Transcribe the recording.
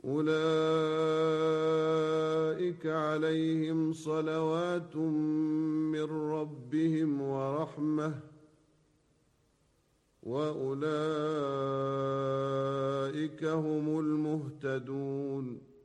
أولئك عليهم صلوات من ربهم ورحمة وأولئك هم المهتدون